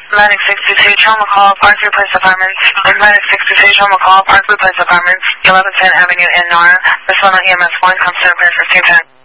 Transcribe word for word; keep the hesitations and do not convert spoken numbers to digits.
Medic sixty-two, Trauma Call, Parkview Place Apartments. Medic sixty-two, Trauma Call, Parkview Place Apartments, eleven ten Avenue in Nora. Respond on E M S one, come to clear fifteen ten.